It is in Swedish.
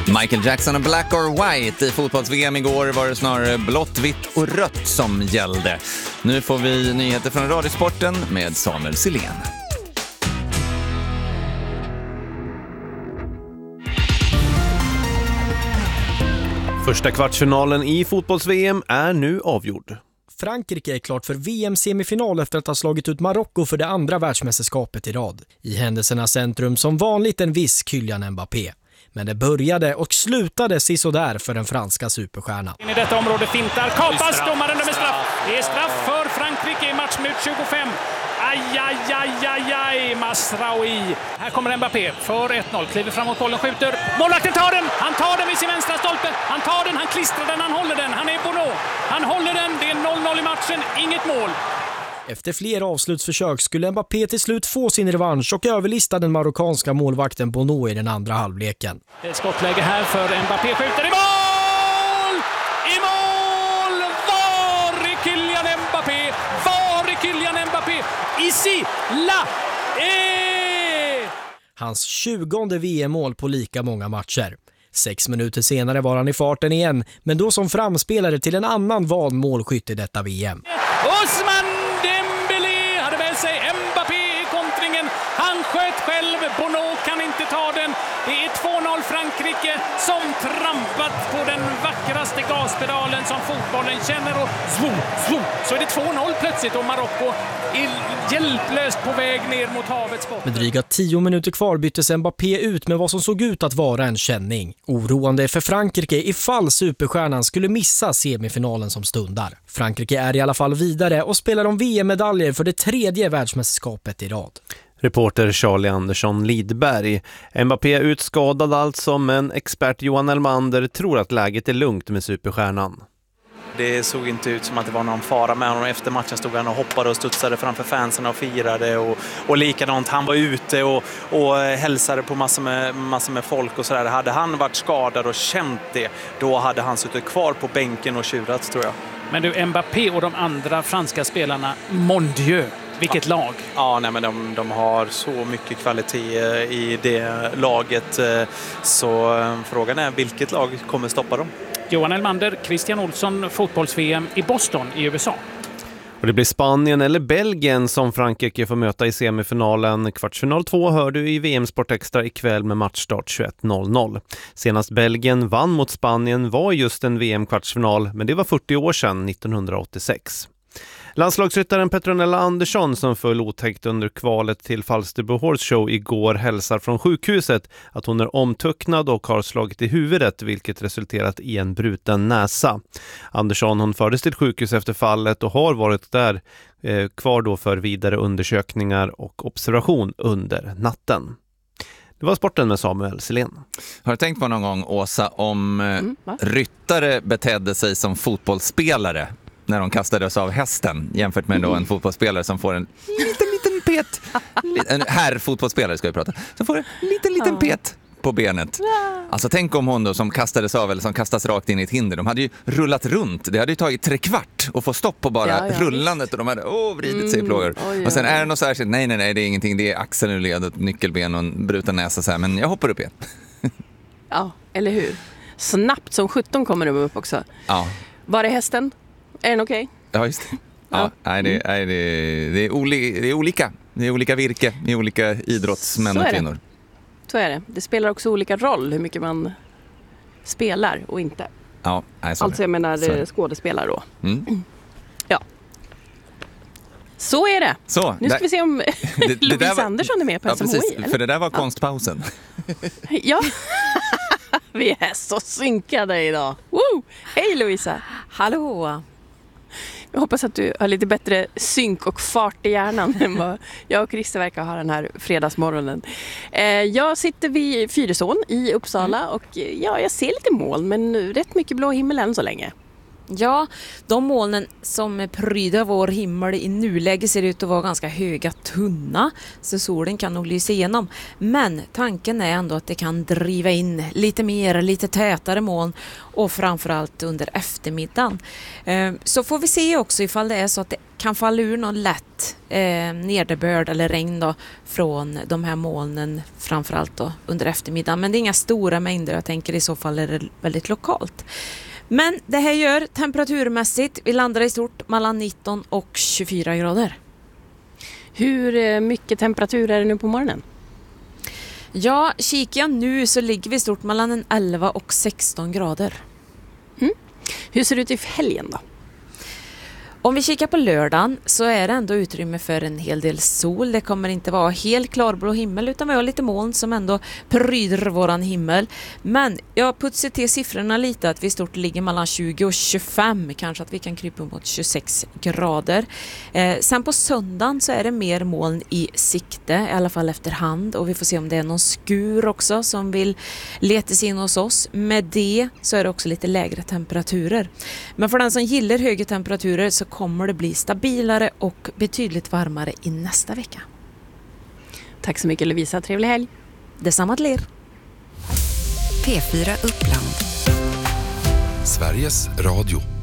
Michael Jackson och Black or White. I fotbolls-VM igår var det snarare blått, vitt och rött som gällde. Nu får vi nyheter från Radiosporten med Samuel Silén. Första kvartsfinalen i fotbolls-VM är nu avgjord. Frankrike är klart för VM-semifinal efter att ha slagit ut Marocko för det andra världsmästerskapet i rad. I händelsernas centrum som vanligt en viss Kylian Mbappé. Men det började och slutade sisådär för den franska superstjärnan. In i detta område fintar, kapas, domaren dömer straff. Det är straff för Frankrike i matchminut 25. Aj, Masraoui. Här kommer Mbappé för 1-0, kliver framåt bollen, skjuter. Målvakten tar den, han tar den vid sin vänstra stolpe. Han tar den, han klistrar den, han håller den. Han är Bono, han håller den, det är 0-0 i matchen, inget mål. Efter flera avslutsförsök skulle Mbappé till slut få sin revansch och överlista den marockanska målvakten Bono i den andra halvleken. Ett skottläge här för Mbappé, skjuter i mål! I mål! Var är Kylian Mbappé? Var är Kylian Mbappé? Ici, là, Hans 20:e VM-mål på lika många matcher. 6 minuter senare var han i farten igen, men då som framspelare till en annan van målskytt i detta VM. Ousmane Dembélé hade med sig Mbappé i kontringen. Han sköt själv, Bono kan inte ta den. Det är 2-0 Frankrike som trampat på den vackraste gaspedalen som fotbollen känner och så är det 2-0 plötsligt och Marocko är hjälplöst på väg ner mot havets botten. Med dryga 10 minuter kvar byttes Mbappé ut med vad som såg ut att vara en känning. Oroande för Frankrike ifall superstjärnan skulle missa semifinalen som stundar. Frankrike är i alla fall vidare och spelar om VM-medaljer för det 3:e världsmästerskapet i rad. Reporter Charlie Andersson Lidberg. Mbappé är utskadad alltså, men expert Johan Elmander tror att läget är lugnt med superstjärnan. Det såg inte ut som att det var någon fara med honom. Efter matchen stod han och hoppade och studsade framför fansen och firade. Och likadant, han var ute och hälsade på massor med folk och sådär. Hade han varit skadad och känt det, då hade han suttit kvar på bänken och tjurat, tror jag. Men du, Mbappé och de andra franska spelarna, mon Dieu, vilket lag. Ja, nej, men de har så mycket kvalitet i det laget. Så frågan är vilket lag kommer stoppa dem. Johan Elmander, Christian Olsson, fotbolls-VM i Boston i USA. Och det blir Spanien eller Belgien som Frankrike får möta i semifinalen. Kvartsfinal 2 hör du i VM Sport Extra ikväll med matchstart 21.00. Senast Belgien vann mot Spanien var just en VM-kvartsfinal, men det var 40 år sedan, 1986. Landslagsryttaren Petronella Andersson som föll otäckt under kvalet till Falsterbo Horse Show igår hälsar från sjukhuset att hon är omtöcknad och har slagit i huvudet, vilket resulterat i en bruten näsa. Andersson hon fördes till sjukhus efter fallet och har varit där kvar då för vidare undersökningar och observation under natten. Det var sporten med Samuel Silén. Har du tänkt på någon gång, Åsa, om ryttare betedde sig som fotbollsspelare när de kastades av hästen jämfört med då en fotbollsspelare som får en liten pet. En herrfotbollsspelare ska vi prata. Som får en liten pet på benet. Alltså tänk om hon då som kastades av eller som kastas rakt in i ett hinder. De hade ju rullat runt. Det hade ju tagit 3/4 och få stopp på bara rullandet och de hade vridit sig i plågor. Och sen är det något särskilt. Nej, det är ingenting. Det är axeln ur ledet, nyckelben och en bruten näsa så här. Men jag hoppar upp igen. Ja, eller hur? Snabbt som 17 kommer de upp också. Ja. Var är hästen? Är den okej? Ja, just det. Ja, nej, det är olika. Det är olika virke i olika idrottsmän och kvinnor. Så är det. Det spelar också olika roll hur mycket man spelar och inte. Ja, alltså jag menar skådespelare då. Ja. Så är det. Så, nu ska vi se om Lovisa Andersson är med på SMHI. Precis, för det där var konstpausen. Ja. Vi är så synkade idag. Woo! Hej Lovisa. Hallå. Jag hoppas att du har lite bättre synk och fart i hjärnan än vad jag och Christer verkar ha den här fredagsmorgonen. Jag sitter vid Fyrisån i Uppsala och jag ser lite moln men rätt mycket blå himmel än så länge. Ja, de molnen som pryder vår himmel i nuläget ser ut att vara ganska höga, tunna, så solen kan nog lysa igenom. Men tanken är ändå att det kan driva in lite mer, lite tätare moln och framförallt under eftermiddagen. Så får vi se också ifall det är så att det kan falla ur någon lätt nederbörd eller regn då, från de här molnen framförallt då under eftermiddagen. Men det är inga stora mängder, jag tänker i så fall är det väldigt lokalt. Men det här gör temperaturmässigt, vi landar i stort mellan 19 och 24 grader. Hur mycket temperatur är det nu på morgonen? Ja, kikar jag nu så ligger vi stort mellan 11 och 16 grader. Hur ser det ut i helgen då? Om vi kikar på lördagen så är det ändå utrymme för en hel del sol. Det kommer inte vara helt klarblå himmel utan vi har lite moln som ändå pryder våran himmel. Men jag putsar till siffrorna lite att vi stort ligger mellan 20 och 25. Kanske att vi kan krypa mot 26 grader. Sen på söndagen så är det mer moln i sikte, i alla fall efterhand. Och vi får se om det är någon skur också som vill leta sig in hos oss. Med det så är det också lite lägre temperaturer. Men för den som gillar högre temperaturer så kommer det bli stabilare och betydligt varmare i nästa vecka. Tack så mycket Lovisa, trevlig helg. Detsamma till er. P4 Uppland. Sveriges Radio.